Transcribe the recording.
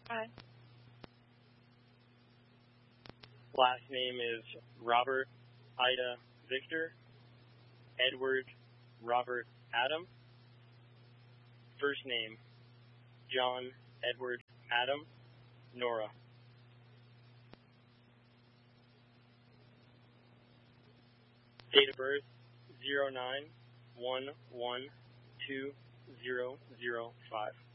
Aye. Last name is Robert Ida Victor, Edward Robert Adam. First name, John Edward Adam, Nora. Date of birth, 09/11/2005.